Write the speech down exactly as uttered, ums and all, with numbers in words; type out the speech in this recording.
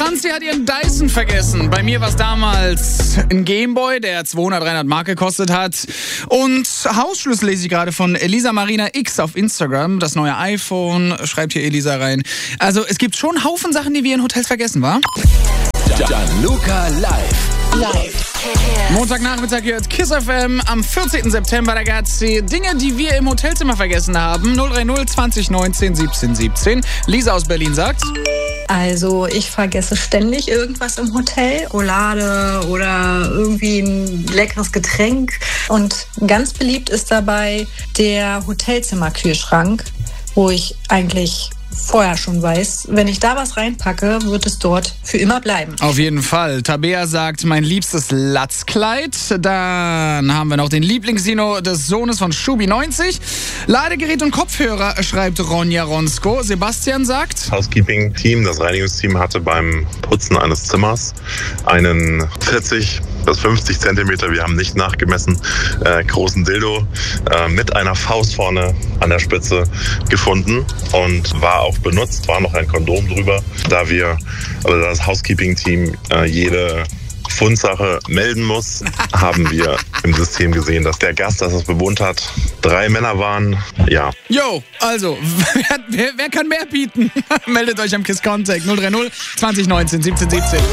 Franzi hat ihren Dyson vergessen. Bei mir war es damals ein Gameboy, der zweihundert, dreihundert Mark gekostet hat. Und Hausschlüssel lese ich gerade von Elisa Marina X auf Instagram. Das neue iPhone, schreibt hier Elisa rein. Also es gibt schon Haufen Sachen, die wir in Hotels vergessen, wa? Gianluca live. Live. Montagnachmittag hier at Kiss F M am vierzehnten September. Da gab es Dinge, die wir im Hotelzimmer vergessen haben. null drei null zwanzig neunzehn siebzehn siebzehn. Lisa aus Berlin sagt: Also ich vergesse ständig irgendwas im Hotel, Roulade oder irgendwie ein leckeres Getränk. Und ganz beliebt ist dabei der Hotelzimmerkühlschrank, wo ich eigentlich vorher schon weiß, wenn ich da was reinpacke, wird es dort für immer bleiben. Auf jeden Fall. Tabea sagt, mein liebstes Latzkleid. Dann haben wir noch den Lieblingsdino des Sohnes von Schubi neunzig. Ladegerät und Kopfhörer, schreibt Ronja Ronsko. Sebastian sagt: Housekeeping-Team, das Reinigungsteam hatte beim Putzen eines Zimmers einen vierzig bis fünfzig Zentimeter, wir haben nicht nachgemessen, äh, großen Dildo äh, mit einer Faust vorne an der Spitze gefunden und war auch benutzt, war noch ein Kondom drüber. Da wir, also das Housekeeping-Team äh, jede Fundsache melden muss, haben wir im System gesehen, dass der Gast, das es bewohnt hat, drei Männer waren. Ja. Jo, also, wer, wer, wer kann mehr bieten? Meldet euch am Kiss Contact null drei null zwanzig neunzehn siebzehn siebzehn.